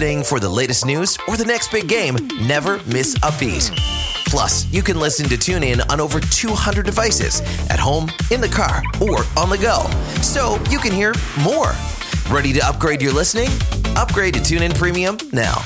listening for the latest news or the next big game, never miss a beat. Plus, you can listen to TuneIn on over 200 devices at home, in the car, or on the go. So you can hear more. Ready to upgrade your listening? Upgrade to TuneIn Premium now.